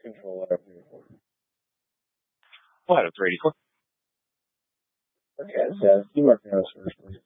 Control out of 384. We'll head up 384. Okay, so you mark down first, please.